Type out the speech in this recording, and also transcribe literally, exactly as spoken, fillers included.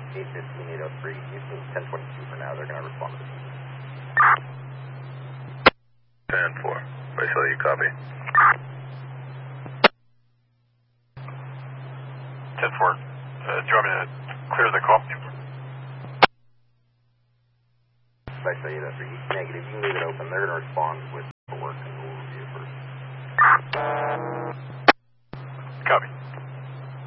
eight fifteen, eight oh three, Houston ten twenty-two for now. They're going to respond to this. ten four. Basically, you copy. ten four. Uh, do you want me to clear the call? Basically, eight oh three, negative. You can leave it open. They're going to respond with the work and we'll review it first.